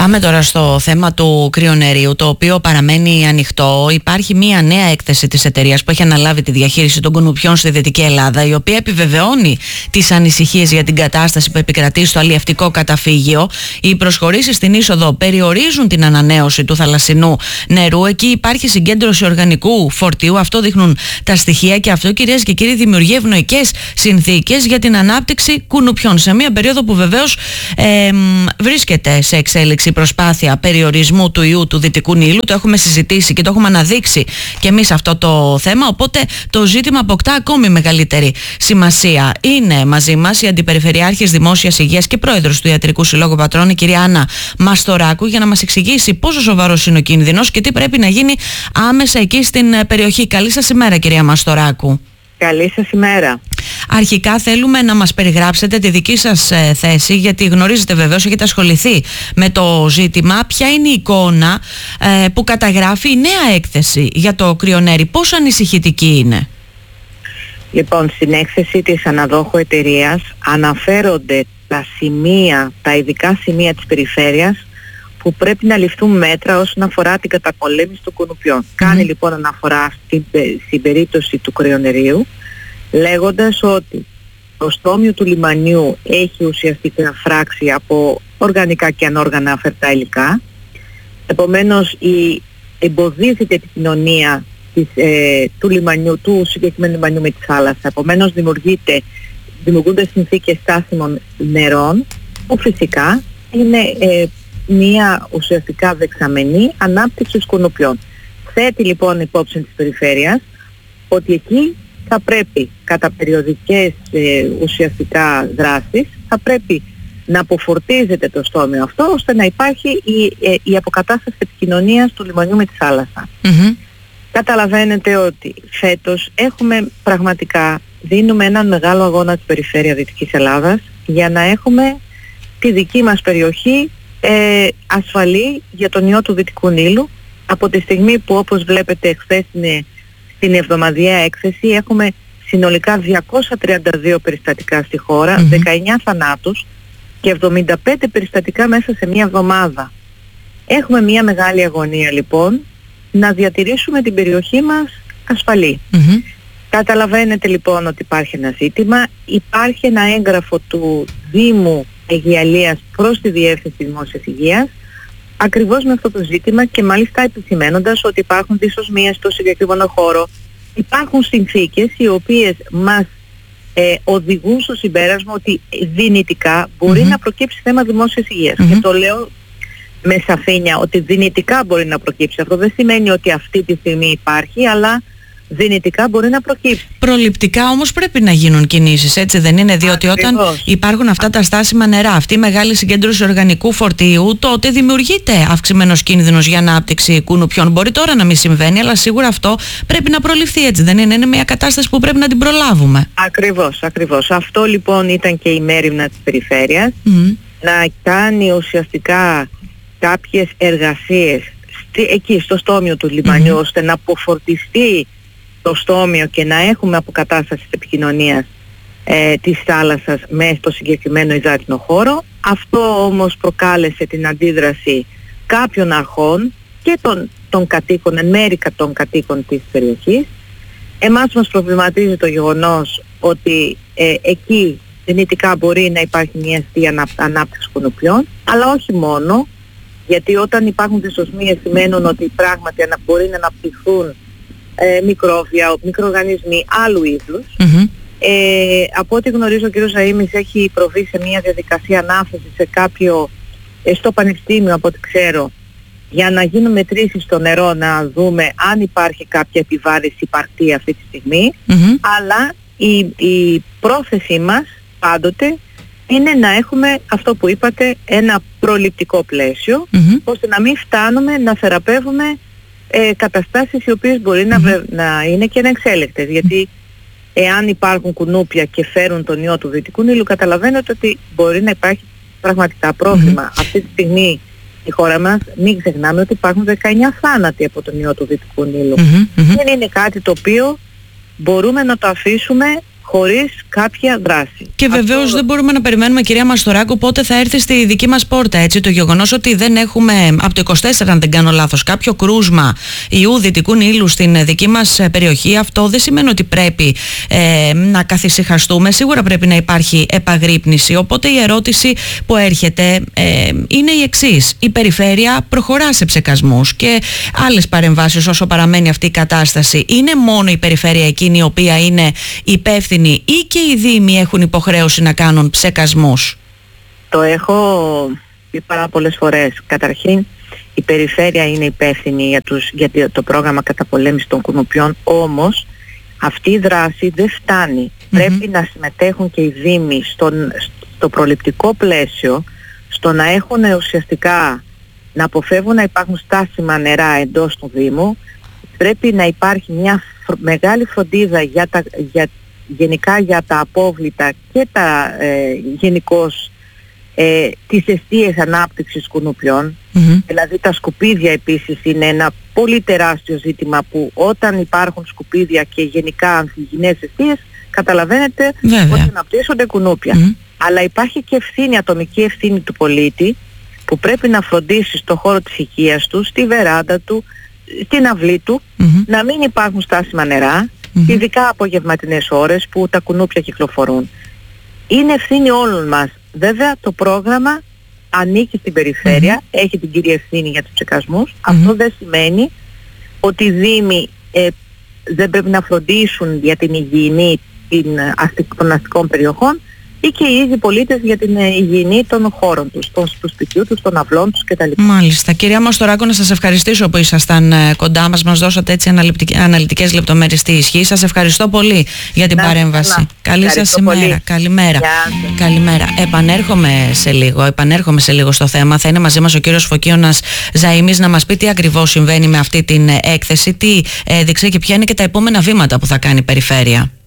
Πάμε τώρα στο θέμα του κρυονερίου, το οποίο παραμένει ανοιχτό. Υπάρχει μία νέα έκθεση της εταιρείας που έχει αναλάβει τη διαχείριση των κουνουπιών στη Δυτική Ελλάδα, η οποία επιβεβαιώνει τις ανησυχίες για την κατάσταση που επικρατεί στο αλλιευτικό καταφύγιο. Οι προσχωρήσεις στην είσοδο περιορίζουν την ανανέωση του θαλασσινού νερού. Εκεί υπάρχει συγκέντρωση οργανικού φορτίου. Αυτό δείχνουν τα στοιχεία, και αυτό, κυρίες και κύριοι, δημιουργεί ευνοϊκές συνθήκες για την ανάπτυξη κουνουπιών. Σε μία περίοδο που βεβαίως βρίσκεται σε εξέλιξη η προσπάθεια περιορισμού του ιού του Δυτικού Νείλου. Το έχουμε συζητήσει και το έχουμε αναδείξει και εμείς αυτό το θέμα, οπότε το ζήτημα αποκτά ακόμη μεγαλύτερη σημασία. Είναι μαζί μας η Αντιπεριφερειάρχης Δημόσιας Υγείας και Πρόεδρος του Ιατρικού Συλλόγου Πατρών, η κυρία Άννα Μαστοράκου, για να μας εξηγήσει πόσο σοβαρός είναι ο κίνδυνος και τι πρέπει να γίνει άμεσα εκεί στην περιοχή. Καλή σας ημέρα, κυρία Μαστοράκου. Καλή σας ημέρα. Αρχικά θέλουμε να μας περιγράψετε τη δική σας θέση, γιατί γνωρίζετε βεβαίως, έχετε ασχοληθεί με το ζήτημα. Ποια είναι η εικόνα που καταγράφει η νέα έκθεση για το κρυονέρι, πόσο ανησυχητική είναι? Λοιπόν, στην έκθεση της αναδόχου εταιρείας αναφέρονται τα ειδικά σημεία της περιφέρειας που πρέπει να ληφθούν μέτρα όσον αφορά την καταπολέμηση των κουνουπιών. Κάνει λοιπόν αναφορά στην περίπτωση του κρυονερίου, λέγοντας ότι το στόμιο του λιμανιού έχει ουσιαστικά φράξει από οργανικά και ανόργανα αφαιρτά υλικά. Επομένως εμποδίζεται η επικοινωνία του λιμανιού, του συγκεκριμένου λιμανιού με τη θάλασσα. Επομένως δημιουργούνται συνθήκες στάσιμων νερών, που φυσικά είναι μια ουσιαστικά δεξαμενή ανάπτυξη κουνουπιών. Θέτει λοιπόν υπόψη της περιφέρειας ότι εκεί θα πρέπει κατά περιοδικές ουσιαστικά δράσεις θα πρέπει να αποφορτίζεται το στόμιο αυτό, ώστε να υπάρχει η αποκατάσταση επικοινωνίας του λιμανιού με τη θάλασσα. Καταλαβαίνετε ότι φέτος δίνουμε έναν μεγάλο αγώνα στην περιφέρεια Δυτικής Ελλάδας για να έχουμε τη δική μας περιοχή ασφαλή για τον ιό του Δυτικού Νείλου, από τη στιγμή που, όπως βλέπετε, χθες στην εβδομαδιαία έκθεση έχουμε συνολικά 232 περιστατικά στη χώρα, 19 θανάτους και 75 περιστατικά μέσα σε μία εβδομάδα. Έχουμε μία μεγάλη αγωνία λοιπόν να διατηρήσουμε την περιοχή μας ασφαλή. Καταλαβαίνετε λοιπόν ότι υπάρχει ένα ζήτημα, υπάρχει ένα έγγραφο του Δήμου Αιγιαλίας προς τη Διεύθυνση Δημόσιας Υγείας ακριβώς με αυτό το ζήτημα, και μάλιστα επισημαίνοντας ότι υπάρχουν δυσοσμίες στο συγκεκριμένο χώρο, υπάρχουν συνθήκες οι οποίες μας οδηγούν στο συμπέρασμα ότι δυνητικά μπορεί να προκύψει θέμα δημόσιας υγείας. Και το λέω με σαφήνεια ότι δυνητικά μπορεί να προκύψει. Αυτό δεν σημαίνει ότι αυτή τη στιγμή υπάρχει, αλλά δυνητικά μπορεί να προκύψει. Προληπτικά όμως πρέπει να γίνουν κινήσεις, έτσι δεν είναι? Διότι όταν υπάρχουν αυτά τα στάσιμα νερά, αυτή η μεγάλη συγκέντρωση οργανικού φορτίου, τότε δημιουργείται αυξημένος κίνδυνος για ανάπτυξη κουνουπιών. Μπορεί τώρα να μην συμβαίνει, αλλά σίγουρα αυτό πρέπει να προληφθεί, έτσι δεν είναι? Είναι μια κατάσταση που πρέπει να την προλάβουμε. Ακριβώς. Αυτό λοιπόν ήταν και η μέριμνα της περιφέρειας, να κάνει ουσιαστικά κάποιες εργασίες εκεί στο στόμιο του λιμανιού, ώστε να αποφορτιστεί το στόμιο και να έχουμε αποκατάσταση της επικοινωνίας της θάλασσας μέσα στο συγκεκριμένο υδάτινο χώρο. Αυτό όμως προκάλεσε την αντίδραση κάποιων αρχών και των κατοίκων, εν μέρει των κατοίκων της περιοχής. Εμάς μας προβληματίζει το γεγονός ότι εκεί δυνητικά μπορεί να υπάρχει μια αιστεία ανάπτυξη κουνουπιών, αλλά όχι μόνο, γιατί όταν υπάρχουν δυσοσμίες σημαίνουν ότι πράγματι μπορεί να αναπτυχθούν μικρόβια, μικροοργανισμοί άλλου είδους. Από ό,τι γνωρίζω, ο κ. Ζαΐμης έχει προβεί σε μια διαδικασία ανάθεσης σε στο πανεπιστήμιο, από ό,τι ξέρω, για να γίνουν μετρήσεις στο νερό, να δούμε αν υπάρχει κάποια επιβάρηση υπαρκτή αυτή τη στιγμή. Αλλά η πρόθεσή μας πάντοτε είναι να έχουμε αυτό που είπατε, ένα προληπτικό πλαίσιο, ώστε να μην φτάνουμε να θεραπεύουμε καταστάσεις οι οποίες μπορεί να είναι και ανεξέλεγκτες. Γιατί εάν υπάρχουν κουνούπια και φέρουν τον ιό του Δυτικού Νείλου, καταλαβαίνετε ότι μπορεί να υπάρχει πραγματικά πρόβλημα. Αυτή τη στιγμή η χώρα μας, μην ξεχνάμε ότι υπάρχουν 19 θάνατοι από τον ιό του Δυτικού Νείλου. Δεν είναι κάτι το οποίο μπορούμε να το αφήσουμε χωρίς κάποια δράση. Και βεβαίως δεν μπορούμε να περιμένουμε, κυρία Μαστοράκου, πότε θα έρθει στη δική μας πόρτα. Έτσι. Το γεγονός ότι δεν έχουμε από το 24, αν δεν κάνω λάθος, κάποιο κρούσμα ιού Δυτικού Νείλου στην δική μας περιοχή, αυτό δεν σημαίνει ότι πρέπει να καθησυχαστούμε. Σίγουρα πρέπει να υπάρχει επαγρύπνηση. Οπότε η ερώτηση που έρχεται είναι η εξής. Η περιφέρεια προχωρά σε ψεκασμούς και άλλες παρεμβάσεις όσο παραμένει αυτή η κατάσταση. Είναι μόνο η περιφέρεια εκείνη η οποία είναι υπεύθυνη ή και οι δήμοι έχουν υποχρέωση να κάνουν ψεκασμούς? Το έχω πει πάρα πολλές φορές. Καταρχήν, η περιφέρεια είναι υπεύθυνη για το πρόγραμμα καταπολέμησης των κουνουπιών, όμως αυτή η δράση δεν φτάνει. Πρέπει να συμμετέχουν και οι δήμοι στο προληπτικό πλαίσιο, στο να έχουν ουσιαστικά να αποφεύγουν να υπάρχουν στάσιμα νερά εντός του Δήμου. Πρέπει να υπάρχει μια μεγάλη φροντίδα γενικά για τα απόβλητα και γενικώς τις εστίες ανάπτυξης κουνουπιών. Δηλαδή τα σκουπίδια επίσης είναι ένα πολύ τεράστιο ζήτημα, που όταν υπάρχουν σκουπίδια και γενικά ανθυγιεινές εστίες, καταλαβαίνετε ότι αναπτύσσονται κουνούπια. Αλλά υπάρχει και ευθύνη, ατομική ευθύνη του πολίτη, που πρέπει να φροντίσει στο χώρο της οικίας του, στη βεράντα του, στην αυλή του, να μην υπάρχουν στάσιμα νερά, ειδικά απογευματινές ώρες που τα κουνούπια κυκλοφορούν. Είναι ευθύνη όλων μας. Βέβαια το πρόγραμμα ανήκει στην περιφέρεια, έχει την κύρια ευθύνη για τους ψεκασμούς. Αυτό δεν σημαίνει ότι οι δήμοι δεν πρέπει να φροντίσουν για την υγιεινή των αστικών περιοχών, ή και οι ίδιοι πολίτες για την υγιεινή των χώρων τους, του σπιτιού τους, των αυλών τους κτλ. Μάλιστα. Κυρία Μαστοράκου, να σας ευχαριστήσω που ήσασταν κοντά μας δώσατε έτσι αναλυτικές λεπτομέρειες τι ισχύει. Σας ευχαριστώ πολύ για την παρέμβαση. Καλή σας ημέρα. Καλημέρα. Καλημέρα. Επανέρχομαι σε λίγο στο θέμα. Θα είναι μαζί μας ο κύριος Φωκίωνας Ζαΐμης να μας πει τι ακριβώς συμβαίνει με αυτή την έκθεση, τι έδειξε και ποια είναι και τα επόμενα βήματα που θα κάνει η περιφέρεια.